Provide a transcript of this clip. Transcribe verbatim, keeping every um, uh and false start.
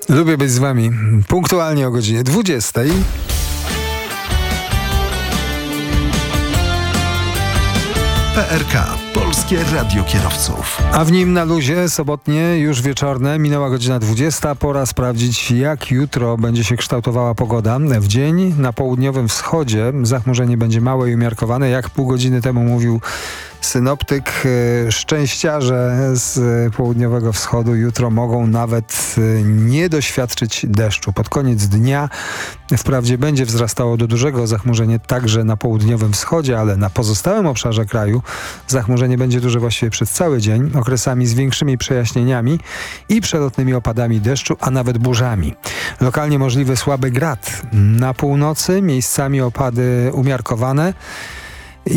Lubię być z wami punktualnie o godzinie dwudziestej. P R K. Polskie Radio Kierowców. A w nim na luzie, sobotnie, już wieczorne, minęła godzina dwudziesta. Pora sprawdzić, jak jutro będzie się kształtowała pogoda. W dzień na południowym wschodzie zachmurzenie będzie małe i umiarkowane. Jak pół godziny temu mówił synoptyk, szczęściarze z południowego wschodu jutro mogą nawet nie doświadczyć deszczu. Pod koniec dnia wprawdzie będzie wzrastało do dużego zachmurzenie także na południowym wschodzie, ale na pozostałym obszarze kraju zachmurzenie będzie duże właściwie przez cały dzień, okresami z większymi przejaśnieniami i przelotnymi opadami deszczu, a nawet burzami. Lokalnie możliwy słaby grad. Na północy miejscami opady umiarkowane.